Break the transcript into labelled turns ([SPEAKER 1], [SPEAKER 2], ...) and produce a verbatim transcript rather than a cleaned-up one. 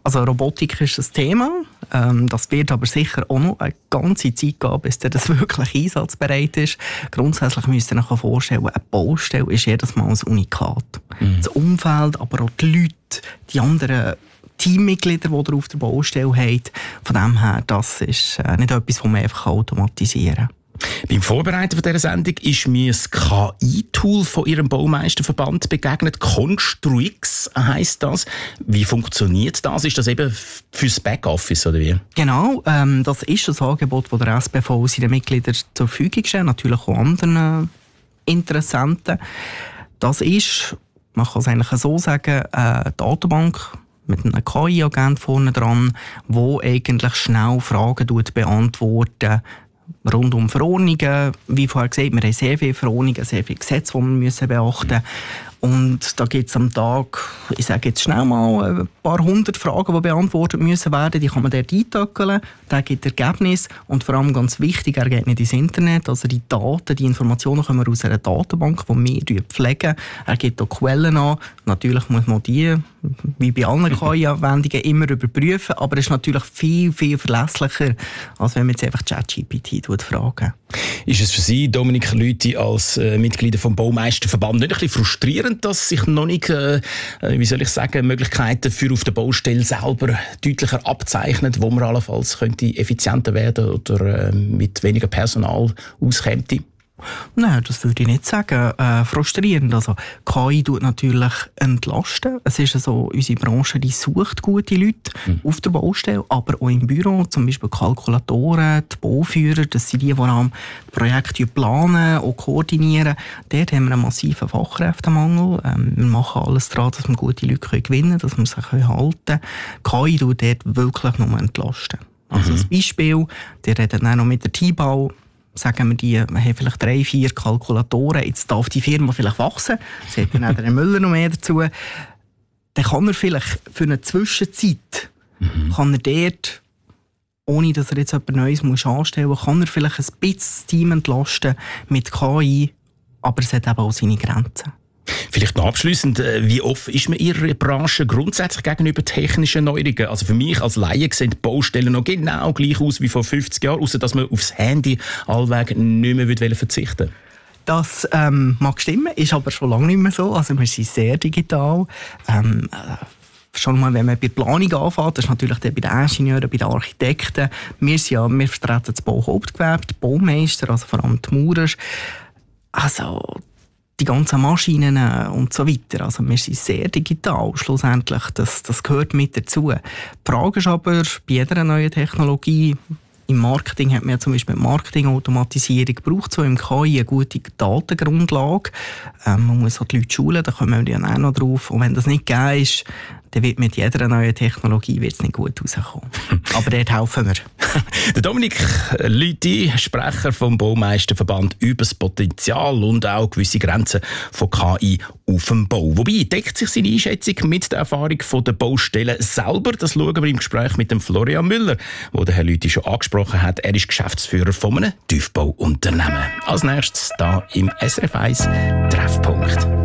[SPEAKER 1] Also Robotik ist ein Thema. Ähm, das wird aber sicher auch noch eine ganze Zeit gehen, bis das wirklich einsatzbereit ist. Grundsätzlich müsst ihr euch vorstellen, eine Baustelle ist jedes Mal ein Unikat. Mhm. Das Umfeld, aber auch die Leute, die anderen Teammitglieder, die ihr auf der Baustelle habt. Von dem her, das ist äh, nicht etwas, das man einfach automatisieren kann.
[SPEAKER 2] Beim Vorbereiten dieser Sendung ist mir das K I-Tool von Ihrem Baumeisterverband begegnet. Construix heisst das. Wie funktioniert das? Ist das eben fürs Backoffice oder wie?
[SPEAKER 1] Genau, ähm, das ist das Angebot, das der S B V seinen Mitgliedern zur Verfügung stellt, natürlich auch anderen Interessenten. Das ist, man kann es eigentlich so sagen, eine Datenbank mit einem K I-Agent vorne dran, der eigentlich schnell Fragen beantwortet, rund um Verordnungen. Wie vorher gesagt, wir haben sehr viele Verordnungen, sehr viele Gesetze, die wir beachten müssen. Und da gibt es am Tag, ich sage jetzt schnell mal, ein paar hundert Fragen, die beantwortet müssen werden. Die kann man dort eintöckeln. Der gibt Ergebnis. Und vor allem ganz wichtig, er geht nicht ins Internet. Also die Daten, die Informationen kommen aus einer Datenbank, die wir pflegen. Er gibt auch Quellen an. Natürlich muss man die, wie bei allen K I-Anwendungen, immer überprüfen. Aber es ist natürlich viel, viel verlässlicher, als wenn man jetzt einfach ChatGPT fragen.
[SPEAKER 2] Ist es für Sie, Dominik Lüthi, als äh, Mitglieder vom Baumeisterverband nicht ein bisschen frustrierend, dass sich noch nicht, äh, wie soll ich sagen, Möglichkeiten für auf der Baustelle selber deutlicher abzeichnen, wo man allenfalls könnte effizienter werden oder äh, mit weniger Personal auskäme?
[SPEAKER 1] Nein, das würde ich nicht sagen. Äh, frustrierend. Also, K I tut natürlich entlasten. Es ist so, unsere Branche, die sucht gute Leute mhm. auf der Baustelle, aber auch im Büro, zum Beispiel Kalkulatoren, die Bauführer, das sind die, die am Projekt planen und koordinieren. Dort haben wir einen massiven Fachkräftemangel. Ähm, wir machen alles daran, dass wir gute Leute gewinnen können, dass wir sie halten können. K I tut dort wirklich nur entlasten. Also mhm. ein Beispiel, die reden dann noch mit der T-Bau. Sagen wir, die wir haben vielleicht drei, vier Kalkulatoren, jetzt darf die Firma vielleicht wachsen, sagt dann auch der Müller noch mehr dazu, dann kann er vielleicht für eine Zwischenzeit, mhm. kann er dort, ohne dass er jetzt etwas Neues muss anstellen muss, kann er vielleicht ein bisschen das Team entlasten mit K I, aber es hat eben auch seine Grenzen.
[SPEAKER 2] Vielleicht noch abschliessend, wie offen ist man Ihrer Branche grundsätzlich gegenüber technischen Neuerungen? Also für mich als Laie sehen die Baustellen noch genau gleich aus wie vor fünfzig Jahren, außer dass man aufs Handy allweg nicht mehr verzichten will.
[SPEAKER 1] Das ähm, mag stimmen, ist aber schon lange nicht mehr so. Also wir sind sehr digital. Ähm, äh, schon mal, wenn man bei der Planung anfängt, das ist natürlich bei den Ingenieuren, bei den Architekten. Wir, sind ja, wir vertreten das Bauhauptgewerbe, die Baumeister, also vor allem die Maurer. Also die ganzen Maschinen und so weiter. Also wir sind sehr digital schlussendlich. Das, das gehört mit dazu. Die Frage ist aber, bei jeder neuen Technologie, im Marketing hat man ja zum Beispiel Marketing-Automatisierung, braucht so im K I eine gute Datengrundlage. Ähm, man muss auch die Leute schulen, da kommen wir ja auch noch drauf. Und wenn das nicht gegeben ist, dann wird mit jeder neuen Technologie wird's nicht gut rauskommen. Aber dort helfen wir.
[SPEAKER 2] Der Dominik Lüthi, Sprecher vom Baumeisterverband, über das Potenzial und auch gewisse Grenzen von K I auf dem Bau. Wobei deckt sich seine Einschätzung mit der Erfahrung der Baustellen selber. Das schauen wir im Gespräch mit dem Florian Müller, wo der Herr Lüthi schon angesprochen hat. Er ist Geschäftsführer von einem Tiefbauunternehmen. Als nächstes da im S R F eins Treffpunkt.